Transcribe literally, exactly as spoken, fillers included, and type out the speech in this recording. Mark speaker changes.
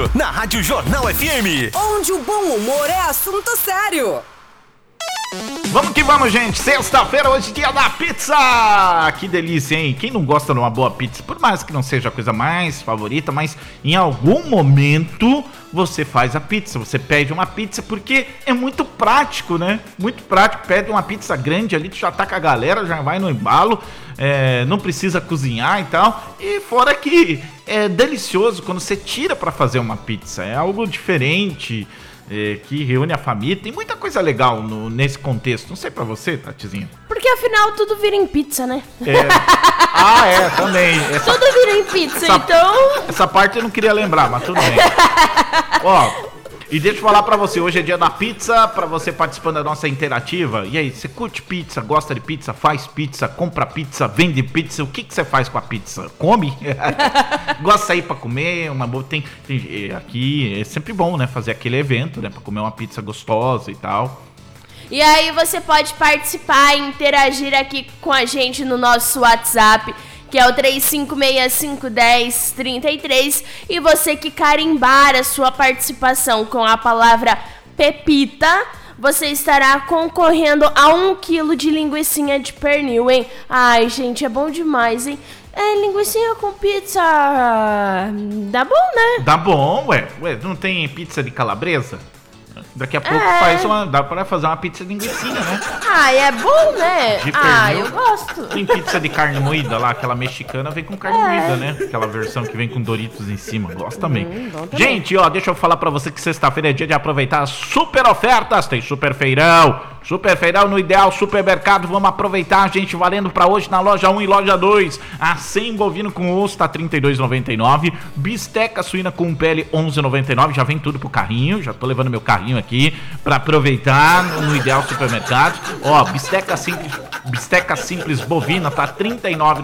Speaker 1: Jornalismo na Rádio Jornal F M.
Speaker 2: Onde o bom humor é assunto sério.
Speaker 3: Vamos que vamos, gente. Sexta-feira, hoje, dia da pizza. Que delícia, hein? Quem não gosta de uma boa pizza? Por mais que não seja a coisa mais favorita, mas em algum momento você faz a pizza. Você pede uma pizza porque é muito prático, né? Muito prático. Pede uma pizza grande ali, tu já tá com a galera, já vai no embalo. É, não precisa cozinhar e tal. E fora que é delicioso quando você tira pra fazer uma pizza. É algo diferente. É, que reúne a família, tem muita coisa legal no, nesse contexto. Não sei pra você, Tatizinha.
Speaker 4: Porque afinal tudo vira em pizza, né?
Speaker 3: É. Ah, é, também. Essa,
Speaker 4: tudo vira em pizza,
Speaker 3: essa,
Speaker 4: então...
Speaker 3: Essa parte eu não queria lembrar, mas tudo bem. Ó, e deixa eu falar pra você, hoje é dia da pizza, pra você participando da nossa interativa. E aí, você curte pizza, gosta de pizza, faz pizza, compra pizza, vende pizza, o que que você faz com a pizza? Come? Gosta de sair pra comer, uma boa... Tem, tem, aqui é sempre bom, né, fazer aquele evento, né, pra comer uma pizza gostosa e tal.
Speaker 4: E aí você pode participar e interagir aqui com a gente no nosso WhatsApp, que é o três cinco seis cinco um zero três três, e você que carimbar a sua participação com a palavra Pepita, você estará concorrendo a um quilo de linguicinha de pernil, hein? Ai, gente, é bom demais, hein? É, linguicinha com pizza... dá bom, né?
Speaker 3: Dá bom, ué. Ué, não tem pizza de calabresa? Daqui a pouco
Speaker 4: é.
Speaker 3: faz uma, dá pra fazer uma pizza de linguicinha, né?
Speaker 4: Ah, é bom, né?
Speaker 3: De
Speaker 4: ah,
Speaker 3: pernil.
Speaker 4: eu gosto.
Speaker 3: Tem pizza de carne moída lá, aquela mexicana vem com carne é. moída, né? Aquela versão que vem com Doritos em cima, gosto também. Hum, também. Gente, ó, deixa eu falar pra você que sexta-feira é dia de aproveitar as super ofertas, tem super feirão, super feirão no Ideal Supermercado, vamos aproveitar, gente, valendo pra hoje na loja um e loja dois, acém bovino com osso tá trinta e dois reais e noventa e nove centavos, bisteca suína com pele onze reais e noventa e nove centavos, já vem tudo pro carrinho, já tô levando meu carrinho aqui pra aproveitar no Ideal Supermercado. Ó, bisteca simples, bisteca simples bovina tá trinta e nove reais